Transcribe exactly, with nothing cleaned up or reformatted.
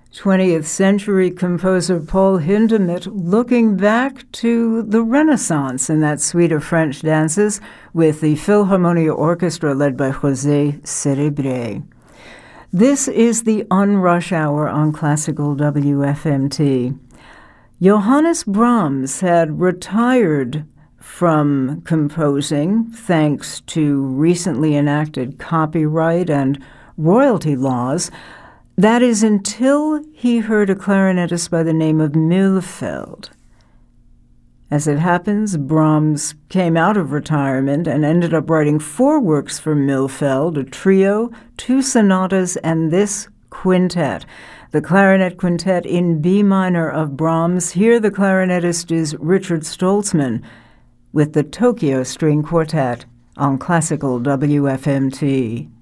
twentieth century composer Paul Hindemith looking back to the Renaissance in that suite of French dances with the Philharmonia Orchestra led by José Cerebre. This is the Unrush Hour on Classical W F M T. Johannes Brahms had retired from composing thanks to recently enacted copyright and royalty laws. That is until he heard a clarinetist by the name of Mühlfeld. As it happens, Brahms came out of retirement and ended up writing four works for Mühlfeld, a trio, two sonatas, and this quintet. The clarinet quintet in B minor of Brahms. Here the clarinetist is Richard Stoltzman with the Tokyo String Quartet on Classical W F M T.